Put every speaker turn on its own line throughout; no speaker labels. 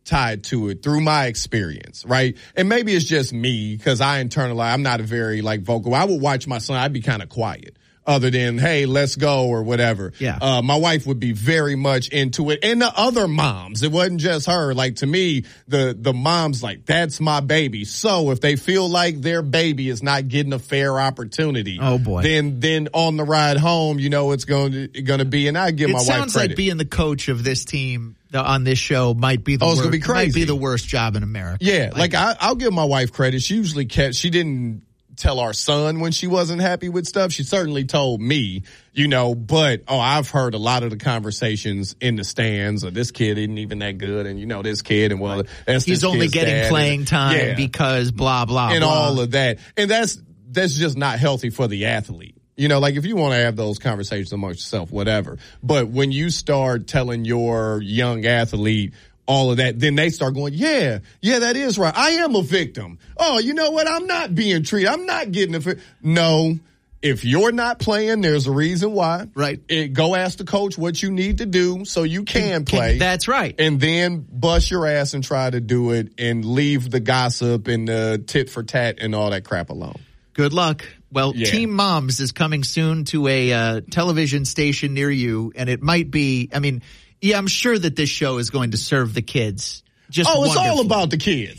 tied to it through my experience, right? And maybe it's just me because I internalize. I'm not a very vocal. I would watch my son. I'd be kind of quiet. Other than, hey, let's go or whatever.
Yeah.
My wife would be very much into it. And the other moms, it wasn't just her. To me, the moms, that's my baby. So if they feel like their baby is not getting a fair opportunity,
oh boy,
then on the ride home, it's going to be, and I give my wife credit.
It sounds like being the coach of this team on this show might be the worst.
It's gonna be crazy.
Might be the worst job in America.
Yeah. I'll give my wife credit. She usually she didn't tell our son when she wasn't happy with stuff. She certainly told me, but I've heard a lot of the conversations in the stands of this kid isn't even that good, and this kid, and that's
he's only getting playing time because blah blah
and
blah.
all of that, and that's just not healthy for the athlete. If you want to have those conversations amongst yourself, whatever. But when you start telling your young athlete all of that, then they start going, yeah, that is right. I am a victim. Oh, you know what? I'm not being treated. I'm not getting No, if you're not playing, there's a reason why.
Right.
Go ask the coach what you need to do so you can play.
That's right.
And then bust your ass and try to do it and leave the gossip and the tit for tat and all that crap alone.
Good luck. Well,
yeah.
Team Moms is coming soon to a television station near you, and it might be, yeah, I'm sure that this show is going to serve the kids. It's
all about the kids.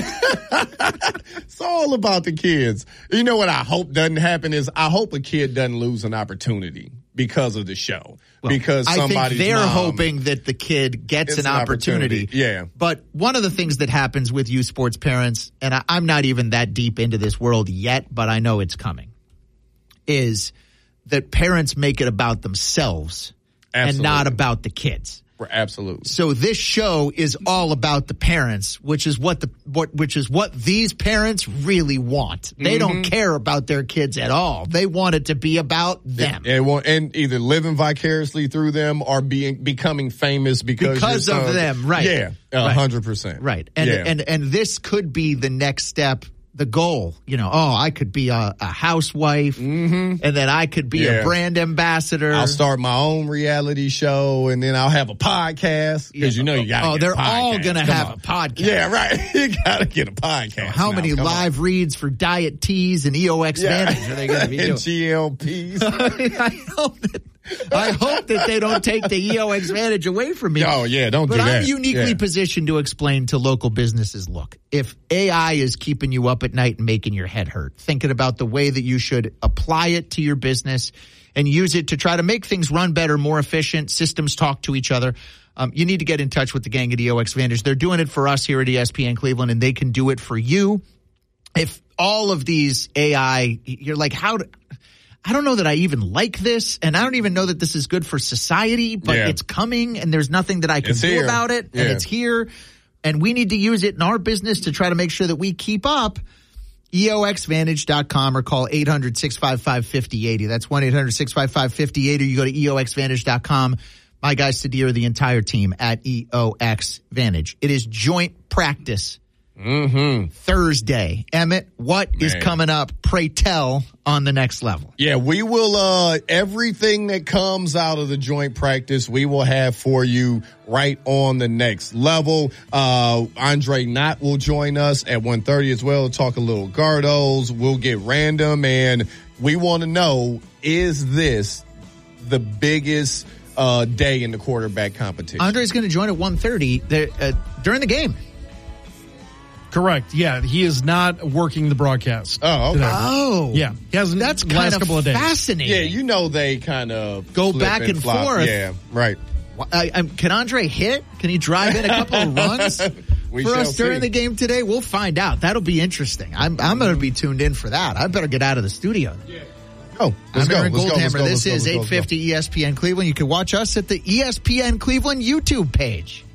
It's all about the kids. You know what I hope doesn't happen is I hope a kid doesn't lose an opportunity because of the show.
Well,
because somebody's
I think they're
mom
hoping that the kid gets an opportunity.
Yeah.
But one of the things that happens with youth sports parents, and I'm not even that deep into this world yet, but I know it's coming, is that parents make it about themselves.
Absolutely.
And not about the kids.
Absolutely.
So this show is all about the parents, which is what these parents really want. They don't care about their kids at all. They want it to be about them.
And either living vicariously through them or becoming famous because
of them. Right.
Yeah. 100%.
Right. And this could be the next step. The goal, I could be a housewife, and then I could be a brand ambassador.
I'll start my own reality show, and then I'll have a podcast because you got.
They're all going to have a podcast.
Yeah, right. You got to get a podcast.
How many live reads for Diet Teas and EOX Vantage are they going to be doing?
And GLPs.
I hope that they don't take the EOX Vantage away from me.
Oh, yeah, don't do that.
But I'm uniquely positioned to explain to local businesses, look, if AI is keeping you up at night and making your head hurt, thinking about the way that you should apply it to your business and use it to try to make things run better, more efficient, systems talk to each other, you need to get in touch with the gang at EOX Vantage. They're doing it for us here at ESPN Cleveland, and they can do it for you. If all of these AI, you're like, I don't know that I even like this, and I don't even know that this is good for society, but it's coming, and there's nothing that I can do about it, and it's here, and we need to use it in our business to try to make sure that we keep up. EOXVantage.com or call 800-655-5080. That's 1-800-655-5080. You go to EOXVantage.com. My guy Sadir, the entire team at EOX Vantage. It is joint practice. Thursday. Emmett, what is coming up? Pray tell on the next level.
Yeah, we will, everything that comes out of the joint practice, we will have for you right on the next level. Andre Knott will join us at 1:30 as well to talk a little Gardos. We'll get random, and we want to know, is this the biggest day in the quarterback competition?
Andre's going to join at 1:30 during the game.
Correct. Yeah, he is not working the broadcast.
Oh, okay.
Oh,
yeah. He hasn't.
That's
the last couple of days.
Fascinating.
Yeah, they kind of
go back and
flop.
forth.
Yeah, right.
Can Andre hit? Can he drive in a couple of runs for us during the game today? We'll find out. That'll be interesting. I'm going to be tuned in for that. I better get out of the studio.
Yeah.
I'm Aaron Goldhammer. This is 850 ESPN Cleveland. You can watch us at the ESPN Cleveland YouTube page.